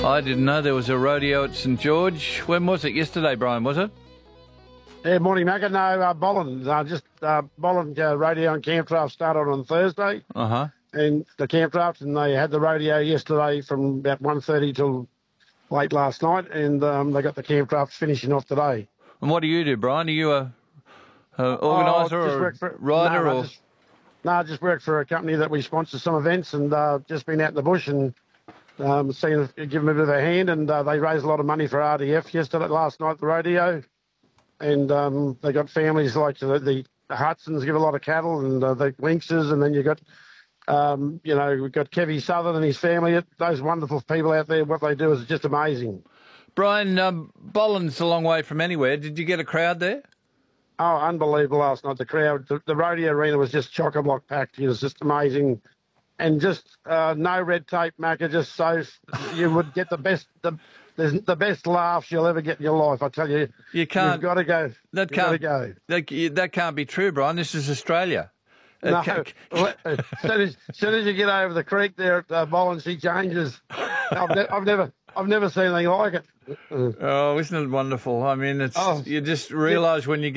I didn't know there was a rodeo at St George. When was it? Yesterday, Brian, was it? Yeah, morning, Macca. No, Bolland. Bolland rodeo and camp draft started on Thursday. Uh-huh. And the camp draft, and they had the rodeo yesterday from about 1:30 till late last night, and they got the camp draft finishing off today. And what do you do, Brian? Are you a organiser or rider? I just work for a company that we sponsor some events, and just been out in the bush and give them a bit of a hand, and they raised a lot of money for RDF last night at the rodeo, and they got families like the Hudsons give a lot of cattle, and the Lynxes, and then you got we've got Kevy Southern and his family. Those wonderful people out there, what they do is just amazing. Brian, Bolland's a long way from anywhere. Did you get a crowd there? Oh, unbelievable last night. The crowd, the rodeo arena was just chock-a-block packed. It was just amazing. And just no red tape, Macca, just so you would get the best laughs you'll ever get in your life, I tell you. You can't. You've got to go. That can't be true, Brian. This is Australia. No, as soon as you get over the creek there at Bolland, she changes. I've never seen anything like it. Oh, isn't it wonderful? I mean, you just realise when you get